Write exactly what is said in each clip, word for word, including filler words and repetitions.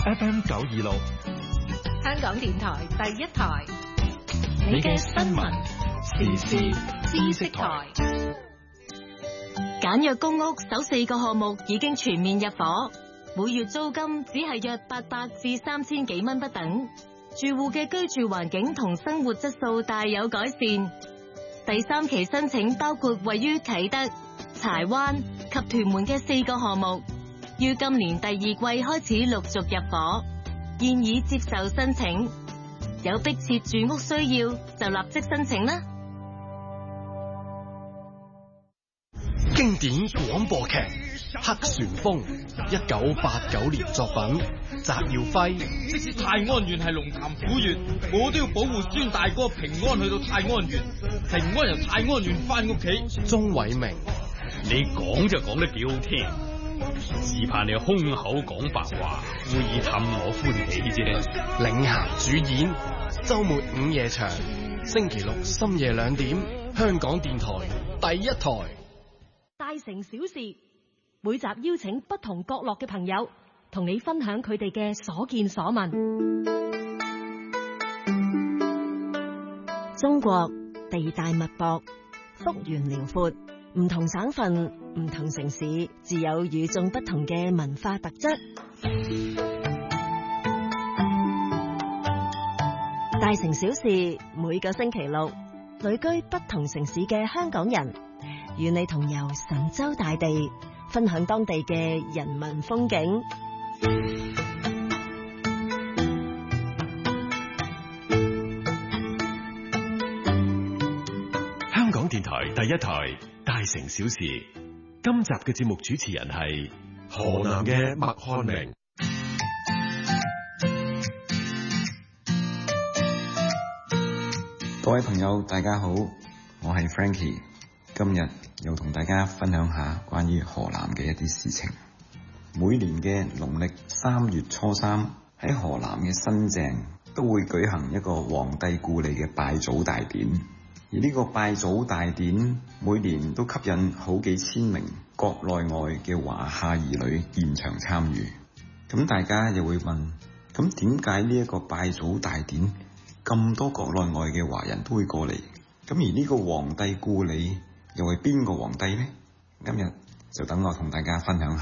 F M 九二六， 香港電台第一台， 你嘅新聞時事知識台。 簡約公屋首四個項目已經全面入伙，每月租金只係約八百至三千幾蚊不等，住戶嘅居住環境同生活質素大有改善。第三期申請包括位於啟德、柴灣及屯門嘅四個項目，於今年第二季開始陸續入伙，現已接受申請。有迫切住屋需要就立即申請啦。 經典廣播劇《黑旋風》，一九八九年作品，翟耀輝。 即使泰安縣係龍潭虎縣，我都要保護孫大哥平安去到泰安縣，平安由泰安縣翻屋企。 鍾偉明， 你講就講得幾好聽，只怕你空口講白話，故意氹我歡喜啫。 領銜主演，周末午夜場，星期六深夜兩點，香港電台第一台。 大城小事，每集邀請不同角落嘅朋友，同你分享佢哋嘅所見所聞。中國地大物博，幅員遼闊，唔同省份、唔同城市，自有與眾不同嘅文化特質。大城小事，每個星期六，旅居不同城市嘅香港人，與你同遊神州大地，分享當地嘅人文風景。 香港電台第一台《大城小事》，今集嘅節目主持人係河南嘅麥漢明。 各位朋友，大家好，我係 Frankie。今日又同大家分享下關於河南嘅一啲事情。每年嘅農曆三月初三，喺河南嘅新鄭都會舉行一個皇帝故里嘅拜祖大典。而呢個拜祖大典每年都吸引好幾千名國內外嘅華夏兒女現場參與。咁大家又會問，咁點解呢一個拜祖大典咁多國內外嘅華人都會過嚟？咁而呢個皇帝故里又係邊個皇帝呢？今日就等我同大家分享下。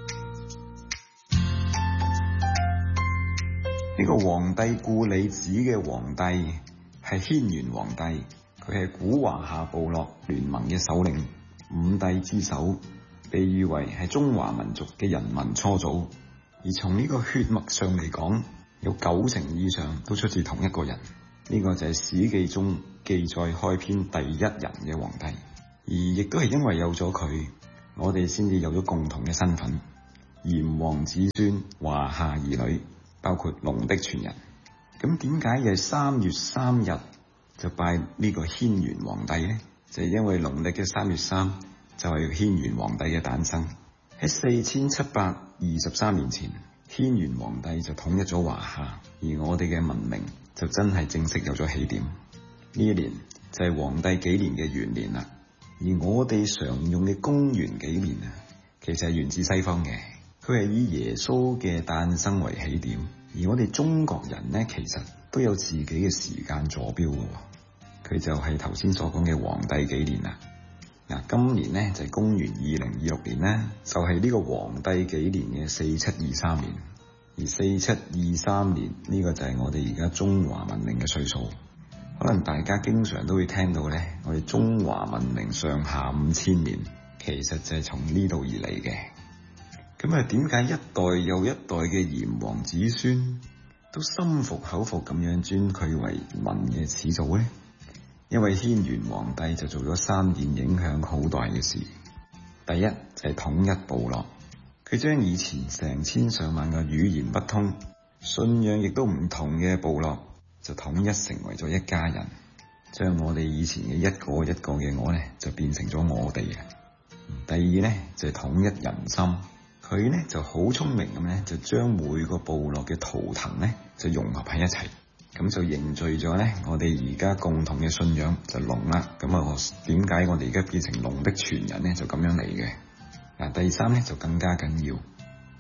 呢個皇帝故里指嘅皇帝係軒轅皇帝，佢係古華夏部落聯盟嘅首領，五帝之首，被譽為係中華民族嘅人民初祖。而從呢個血脈上嚟講，有九成以上都出自同一個人。呢個就係史記中記載開篇第一人嘅皇帝。而亦都係因為有咗佢，我哋先至有咗共同嘅身份，炎黃子孫、華夏兒女，包括龍的傳人。咁點解又係三月三日就拜呢個軒轅皇帝呢？就係、是、因為農曆嘅三月三就係軒轅皇帝嘅誕生。喺四千七百二十三年前，軒轅皇帝就統一咗華夏，而我哋嘅文明就真係正式有咗起點。呢一年就係皇帝紀年嘅元年啦。而我哋常用嘅公元紀年啊，其實係源自西方嘅，佢係以耶穌嘅誕生為起點。而我哋中國人呢，其實都有自己嘅時間坐標嘅，佢就係頭先所講嘅皇帝紀年啦。嗱，今年呢就係公元二零二六年啦，就係呢個皇帝紀年嘅四七二三年。而四七二三年呢個就係我哋而家中華文明嘅歲數。可能大家經常都會聽到咧，我哋中華文明上下五千年，其實就係從呢度而嚟嘅。咁啊，點解一代又一代嘅炎黃子孫都心服口服咁樣尊佢為民嘅始祖呢？因為軒轅皇帝就做咗三件影響好大嘅事。第一就係統一部落，佢將以前成千上萬嘅語言不通、信仰亦都唔同嘅部落，就統一成為咗一家人，將我哋以前嘅一個一個嘅我呢，就變成咗我哋啊。第二呢，就係統一人心，佢呢就好聰明咁呢，就將每個部落嘅圖騰呢，就融合喺一齊，咁就凝聚咗呢我哋而家共同嘅信仰就龍啦。咁啊，點解我哋而家變成龍的傳人呢？就咁樣嚟嘅。嗱，第三呢，就更加緊要，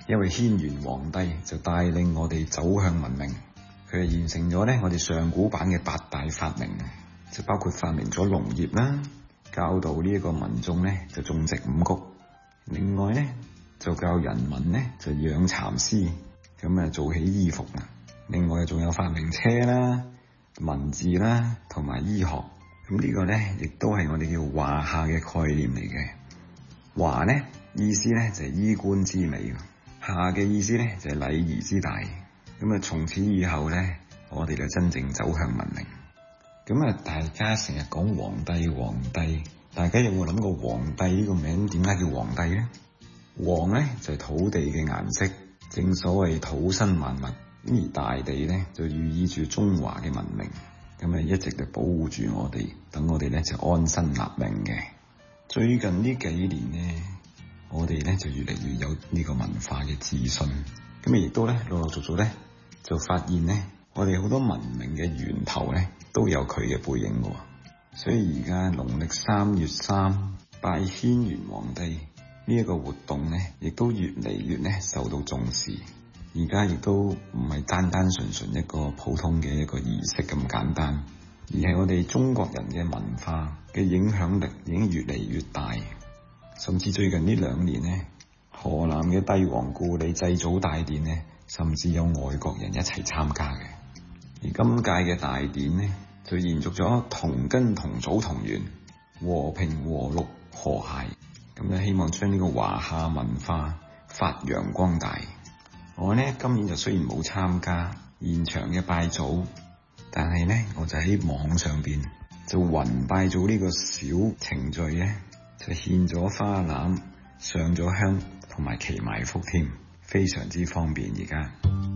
因為軒轅皇帝就帶領我哋走向文明，佢係完成咗咧我哋上古版嘅八大發明，就包括發明咗農業啦，教導呢一個民眾咧就種植五穀，另外咧就教人民咧就養蠶絲，咁啊做起衣服啦。另外仲有發明車啦、文字啦同埋醫學，咁呢個咧亦都係我哋叫華夏嘅概念嚟嘅。華咧意思咧就係衣冠之美，夏嘅意思咧就係禮儀之大。咁啊從此以後咧，我哋就真正走向文明。咁啊大家成日講皇帝皇帝，大家有冇諗過皇帝呢個名點解叫皇帝咧？黃咧就係土地嘅顏色，正所謂土生萬物，而大地咧就寓意住中華嘅文明，咁啊一直就保護住我哋，等我哋咧就安身立命嘅。最近呢幾年咧，我哋咧就越嚟越有呢個文化嘅自信，咁啊亦都咧陸陸續續咧就發現咧，我哋好多文明嘅源頭咧都有佢嘅背影嘅。所以而家農曆三月三拜軒轅皇帝呢一個活動咧，亦都越嚟越咧受到重視。而家亦都唔係單單純純一個普通嘅一個儀式咁簡單，而係我哋中國人嘅文化嘅影響力已經越嚟越大。甚至最近呢兩年咧，河南嘅帝王故里祭祖大典咧，甚至有外國人一齊參加嘅。而今屆嘅大典咧，就延續咗同根同祖同源、和平和睦和諧，咁咧希望將呢個華夏文化發揚光大。我呢今年就雖然冇參加現場嘅拜祖，但係呢我就喺網上邊就雲拜祖呢個小程序咧，就獻咗花籃、上咗香同埋祈埋福添，非常之方便而家。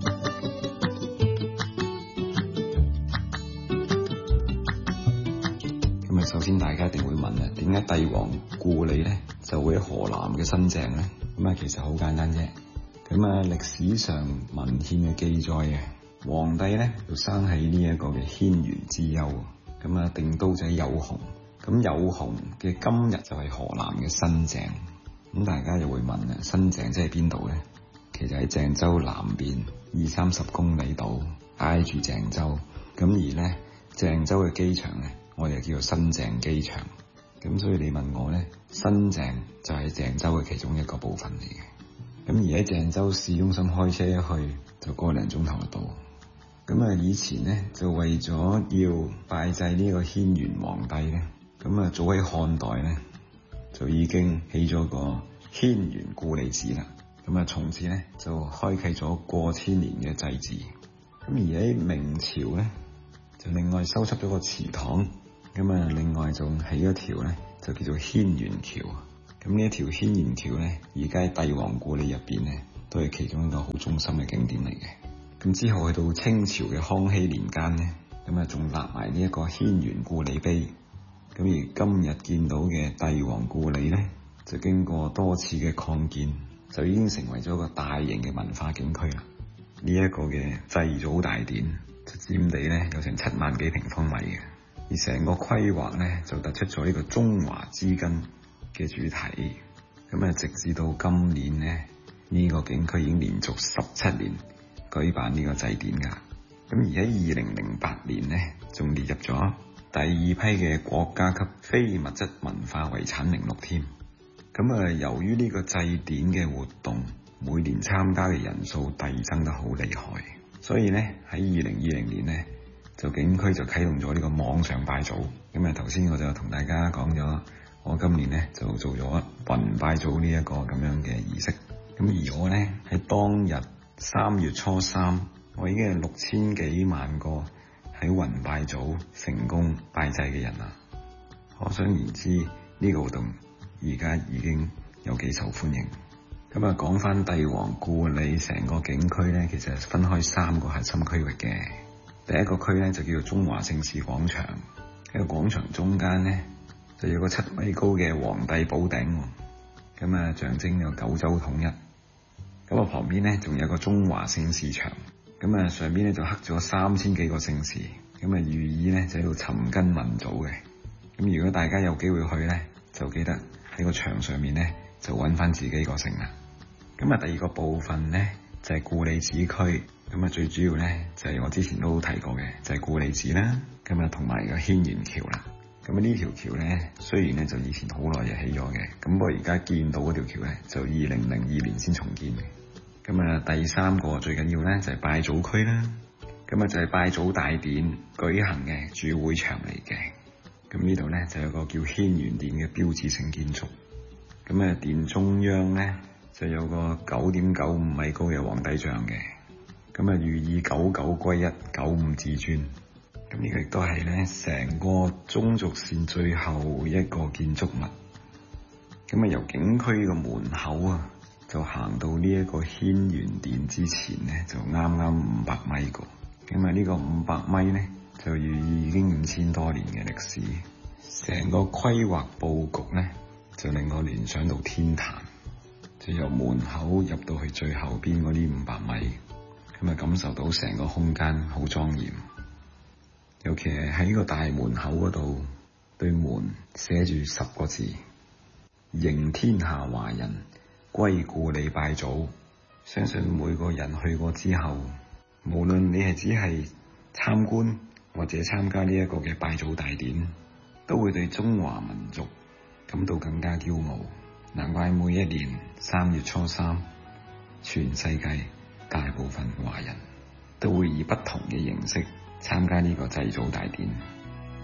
咁啊，首先大家一定會問啊，點解帝王故里咧就會喺河南嘅新鄭咧？咁啊，其實好簡單啫。咁啊，歷史上文獻嘅記載啊，皇帝咧就生喺呢一個嘅軒轅之丘，咁啊定都就喺有熊，咁有熊嘅今日就係河南嘅新鄭。咁大家就會問啊，新鄭即係邊度咧？其實喺鄭州南邊二三十公里度，挨住鄭州。咁而咧鄭州嘅機場咧，我哋就叫做新鄭機場。咁所以你問我咧，新鄭就係鄭州嘅其中一個部分嚟嘅。咁而喺鄭州市中心開車去就個零鐘頭就到。咁啊以前咧就為咗要拜祭呢個軒轅皇帝咧，咁啊早喺漢代咧就已經起咗個軒轅故里寺啦。咁啊從此咧就開啟咗過千年嘅祭祀。咁而喺明朝咧就另外修葺咗個祠堂，咁啊另外仲起咗條咧就叫做軒轅橋。咁呢一條軒轅橋咧，而家喺帝王故里入邊咧，都係其中一個好中心嘅景點嚟嘅。咁之後去到清朝嘅康熙年間咧，咁啊仲立埋呢一個軒轅故里碑。咁而今日見到嘅帝王故里咧，就經過多次嘅擴建，就已經成為咗一個大型嘅文化景區啦。呢、這、一個嘅祭祖大典，就佔地咧有成七萬幾平方米嘅，而成個規劃咧就突出咗呢個中華之根嘅主題。咁啊直至到今年咧，呢、這個景區已經連續十七年舉辦呢個祭典噶。咁而喺二零零八年咧，仲列入咗第二批嘅國家級非物質文化遺產名錄添。咁啊由於呢個祭典嘅活動每年參加嘅人數遞增得好厲害，所以咧喺二零二零年咧，就景區就啟動咗呢個網上拜祖。咁啊頭先我就同大家講咗，我今年咧就做咗雲拜祖呢一個咁樣嘅儀式。咁而我咧喺當日三月初三，我已經係六千幾萬個喺雲拜祖成功拜祭嘅人啦。可想而知呢、這個活動而家已經有幾受歡迎。咁啊講翻帝王故里成個景區咧，其實係分開三個核心區域嘅。第一個區咧就叫做中華盛事廣場，喺個廣場中間咧就有個七米高嘅皇帝寶頂，咁啊象徵有九州統一。咁啊旁邊咧仲有個中華盛事場，咁啊上邊咧就刻咗三千幾個盛事，咁啊寓意咧就喺度尋根問祖嘅。咁如果大家有機會去咧，就記得喺個牆上面咧就揾翻自己個姓啦。 咁啊，第二個部分咧就係故里寺區。咁啊，最主要咧就係我之前都提過嘅，就係故里寺啦。咁啊，同埋個軒轅橋啦。咁啊，呢條橋咧雖然咧就以前好耐就起咗嘅，咁不過而家見到嗰條橋咧就二零零二年先重建嘅。咁啊，第三個最緊要咧就係拜祖區啦。咁啊，就係拜祖大典舉行嘅主會場嚟嘅。咁呢度咧就有個叫軒轅殿嘅標誌性建築。咁啊，殿中央咧就有個九點九五米高嘅皇帝像嘅。咁啊，寓意九九歸一，九五至尊。咁呢個亦都係咧成個中軸線最後一個建築物。咁啊，由景區嘅門口啊，就行到呢一個軒轅殿之前咧，就啱啱五百米個。咁啊，呢個五百米咧，就寓意已經五千多年嘅歷史。成個規劃佈局咧，就令我聯想到天壇，就由門口入到去最後邊嗰啲五百米。咁啊，感受到成個空間好莊嚴，尤其係喺個大門口嗰度，對門寫住十個字：迎天下華人歸故里拜祖。相信每個人去過之後，無論你係只係參觀或者參加呢一個嘅拜祖大典，都會對中華民族感到更加驕傲。難怪每一年三月初三，全世界大部分華人都會以不同嘅形式參加呢個祭祖大典。